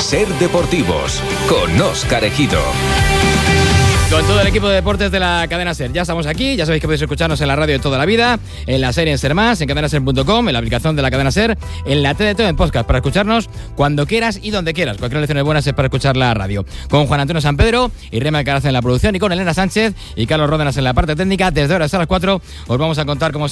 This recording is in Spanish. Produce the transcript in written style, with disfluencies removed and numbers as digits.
Ser Deportivos, con Óscar Ejido. Con todo el equipo de deportes de la cadena SER. Ya estamos aquí, ya sabéis que podéis escucharnos en la radio de toda la vida, en la serie en SER+, en cadenaser.com, en la aplicación de la cadena SER, en la TDT en podcast, para escucharnos cuando quieras y donde quieras. Cualquier lección es buena es para escuchar la radio. Con Juan Antonio San Pedro y Rema Alcaraz en la producción, y con Elena Sánchez y Carlos Ródenas en la parte técnica. Desde ahora hasta las 4 os vamos a contar cómo